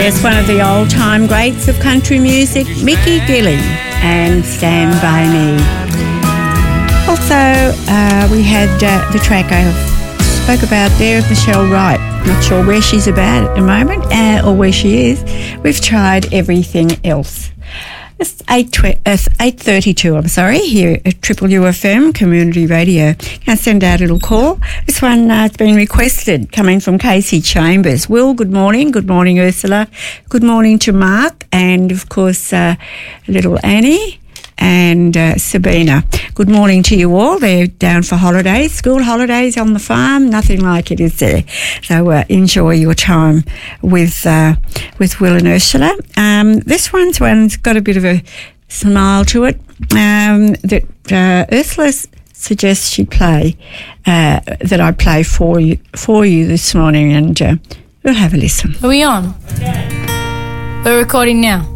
There's one of the old-time greats of country music, Mickey Gilley, and Stand By Me. Also, we had the track I spoke about there of Michelle Wright. Not sure where she's about at the moment or where she is. We've tried everything else. It's 8:32, here at Triple UFM Community Radio. Can I send out a little call? This one has been requested, coming from Casey Chambers. Will, good morning. Good morning, Ursula. Good morning to Mark and, of course, little Annie and Sabina. Good morning to you all. They're down for holidays, school holidays on the farm. Nothing like it, is there? So enjoy your time with Will and Ursula. This one's got a bit of a smile to it. That Ursula suggests she play, that I play for you this morning, and we'll have a listen. Are we on? We're recording now.